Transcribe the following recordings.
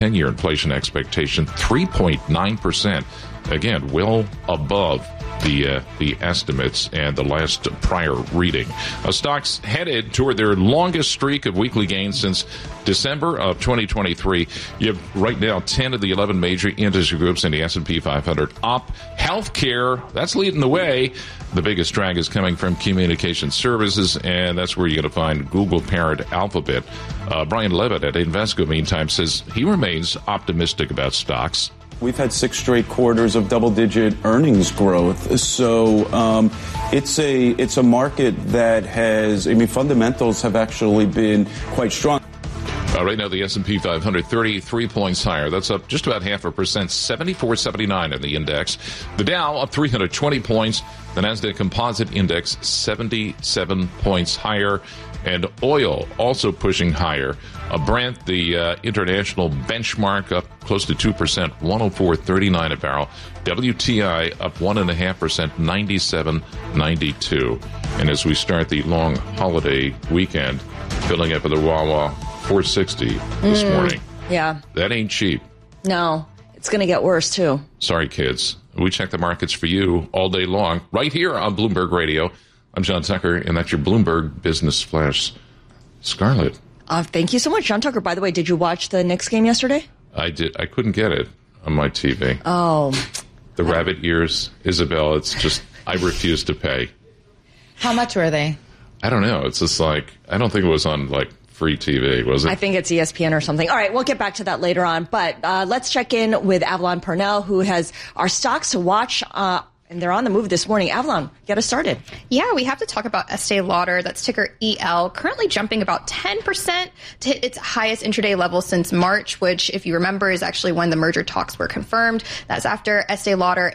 10-year inflation expectation, 3.9%. Again, well above the estimates and the last prior reading. Stocks headed toward their longest streak of weekly gains since December of 2023. You have right now 10 of the 11 major industry groups in the S&P 500 up. Healthcare, that's leading the way. The biggest drag is coming from communication services, and that's where you're going to find Google parent Alphabet. Brian Levitt at Invesco, meantime, says he remains optimistic about stocks. We've had 6 straight quarters of double-digit earnings growth. So it's a market that has, fundamentals have actually been quite strong. Right now, the S&P 500, 33 points higher. That's up just about 0.5%, 74.79 in the index. The Dow up 320 points. The Nasdaq Composite Index 77 points higher. And oil also pushing higher. Brent, the international benchmark, up close to 2%, 104.39 a barrel. WTI up 1.5%, 97.92. And as we start the long holiday weekend, filling up at the Wawa, 460 this morning. Yeah. That ain't cheap. No, it's going to get worse, too. Sorry, kids. We check the markets for you all day long, right here on Bloomberg Radio. I'm John Tucker, and that's your Bloomberg Business Flash. Scarlett. Thank you so much, John Tucker. By the way, did you watch the Knicks game yesterday? I did. I couldn't get it on my TV. Oh. The rabbit ears, Isabel, it's just, I refuse to pay. How much were they? I don't know. It's just like, I don't think it was on, free TV, was it? I think it's ESPN or something. All right, we'll get back to that later on. But let's check in with Avalon Purnell, who has our stocks to watch. And they're on the move this morning. Avalon, get us started. Yeah, we have to talk about Estee Lauder. That's ticker EL, currently jumping about 10% to hit its highest intraday level since March, which, if you remember, is actually when the merger talks were confirmed. That's after Estee Lauder.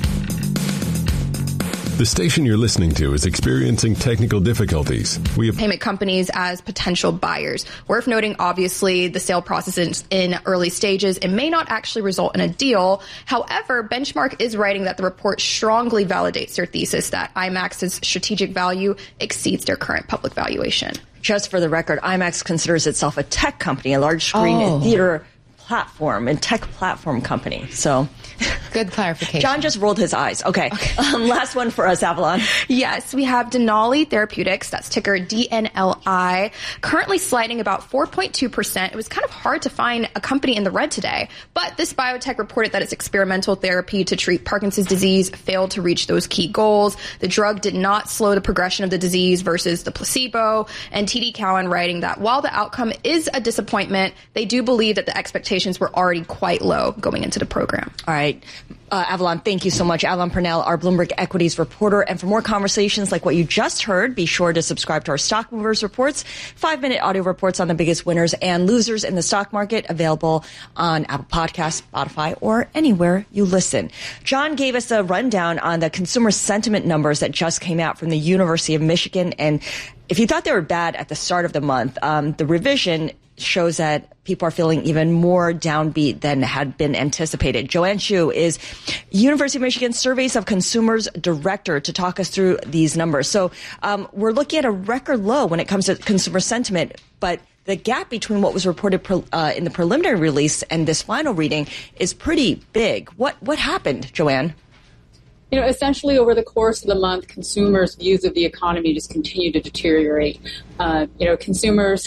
The station you're listening to is experiencing technical difficulties. We have payment companies as potential buyers. Worth noting, obviously, the sale process is in early stages. It may not actually result in a deal. However, Benchmark is writing that the report strongly validates their thesis that IMAX's strategic value exceeds their current public valuation. Just for the record, IMAX considers itself a tech company, a large screen theater platform and tech platform company. So good clarification. John just rolled his eyes. Okay. Last one for us, Avalon. Yes, we have Denali Therapeutics. That's ticker DNLI. Currently sliding about 4.2%. It was kind of hard to find a company in the red today. But this biotech reported that its experimental therapy to treat Parkinson's disease failed to reach those key goals. The drug did not slow the progression of the disease versus the placebo. And TD Cowen writing that while the outcome is a disappointment, they do believe that the expectations were already quite low going into the program. All right. Avalon, thank you so much. Avalon Purnell, our Bloomberg Equities reporter. And for more conversations like what you just heard, be sure to subscribe to our Stock Movers reports, 5-minute audio reports on the biggest winners and losers in the stock market, available on Apple Podcasts, Spotify, or anywhere you listen. John gave us a rundown on the consumer sentiment numbers that just came out from the University of Michigan. And if you thought they were bad at the start of the month, the revision shows that people are feeling even more downbeat than had been anticipated. Joanne Shu is University of Michigan Surveys of Consumers Director to talk us through these numbers. So we're looking at a record low when it comes to consumer sentiment, but the gap between what was reported in the preliminary release and this final reading is pretty big. What happened, Joanne? Essentially over the course of the month, consumers' views of the economy just continue to deteriorate. Consumers'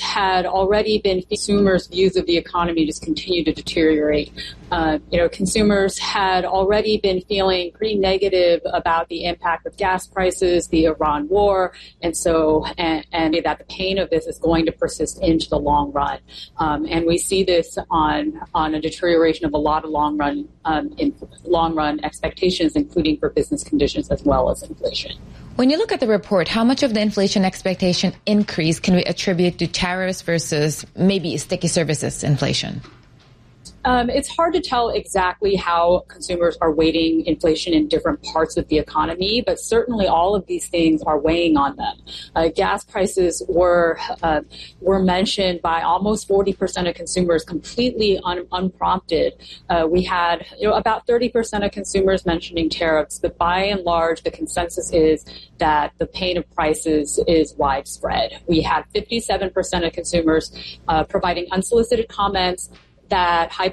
views of the economy just continue to deteriorate. Consumers had already been feeling pretty negative about the impact of gas prices, the Iran war, and that the pain of this is going to persist into the long run. And we see this on a deterioration of a lot of long run expectations, including for business conditions as well as inflation. When you look at the report, how much of the inflation expectation increase can we attribute to tariffs versus maybe sticky services inflation? It's hard to tell exactly how consumers are weighting inflation in different parts of the economy, but certainly all of these things are weighing on them. Gas prices were mentioned by almost 40% of consumers completely unprompted. We had about 30% of consumers mentioning tariffs, but by and large, the consensus is that the pain of prices is widespread. We had 57% of consumers providing unsolicited comments that high